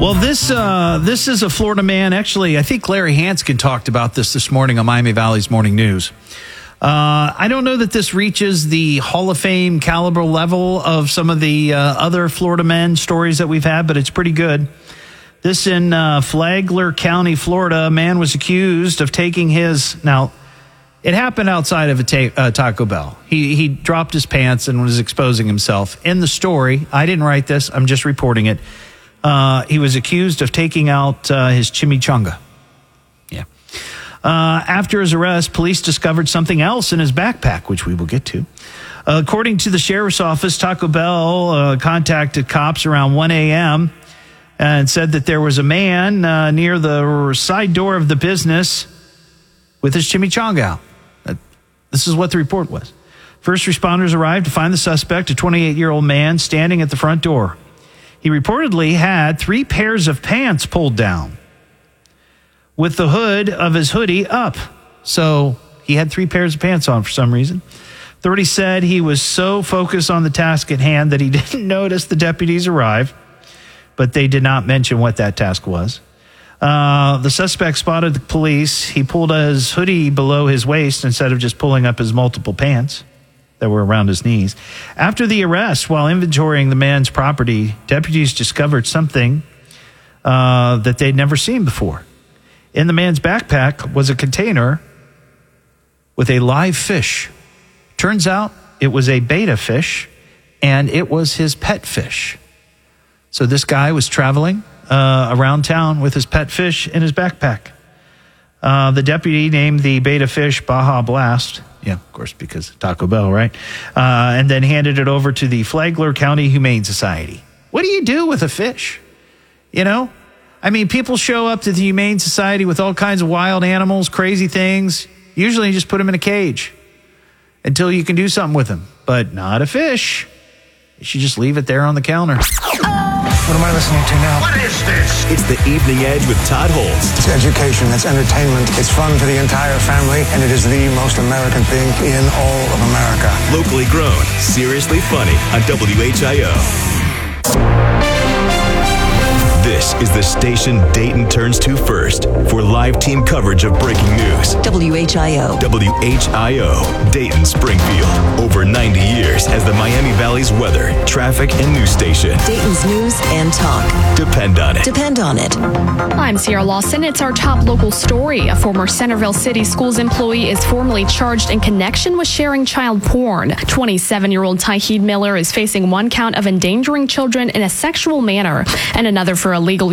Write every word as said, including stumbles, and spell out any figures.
Well, this uh, this is a Florida man. Actually, I think Larry Hanskin talked about this this morning on Miami Valley's Morning News. Uh, I don't know that this reaches the Hall of Fame caliber level of some of the uh, other Florida men stories that we've had, but it's pretty good. This in uh, Flagler County, Florida. A man was accused of taking his... Now, it happened outside of a ta- uh, Taco Bell. He he dropped his pants and was exposing himself. In the story, I didn't write this. I'm just reporting it. Uh, he was accused of taking out uh, his chimichanga. Yeah. Uh, after his arrest, police discovered something else in his backpack, which we will get to. Uh, according to the sheriff's office, Taco Bell uh, contacted cops around one a.m. and said that there was a man uh, near the side door of the business with his chimichanga out. Uh, this is what the report was. First responders arrived to find the suspect, a twenty-eight-year-old man, standing at the front door. He reportedly had three pairs of pants pulled down with the hood of his hoodie up. So he had three pairs of pants on for some reason. Authorities said he was so focused on the task at hand that he didn't notice the deputies arrive, but they did not mention what that task was. Uh, the suspect spotted the police. He pulled his hoodie below his waist instead of just pulling up his multiple pants that were around his knees. After the arrest, while inventorying the man's property, deputies discovered something uh, that they'd never seen before. In the man's backpack was a container with a live fish. Turns out it was a betta fish, and it was his pet fish. So this guy was traveling uh, around town with his pet fish in his backpack. Uh, the deputy named the betta fish Baja Blast. Yeah, of course, because Taco Bell, right? Uh, and then handed it over to the Flagler County Humane Society. What do you do with a fish? You know? I mean, people show up to the Humane Society with all kinds of wild animals, crazy things. Usually you just put them in a cage until you can do something with them. But not a fish. You should just leave it there on the counter. What am I listening to now? What is this? It's The Evening Edge with Todd Holtz. It's education, it's entertainment, it's fun for the entire family, and it is the most American thing in all of America. Locally grown, seriously funny on W H I O. This is the station Dayton turns to first for live team coverage of breaking news. W H I O. W H I O, Dayton, Springfield. Over ninety years as the Miami Valley's weather, traffic, and news station. Dayton's news and talk. Depend on it. Depend on it. I'm Sierra Lawson. It's our top local story. A former Centerville City Schools employee is formally charged in connection with sharing child porn. twenty-seven-year-old Tyheed Miller is facing one count of endangering children in a sexual manner and another for illegal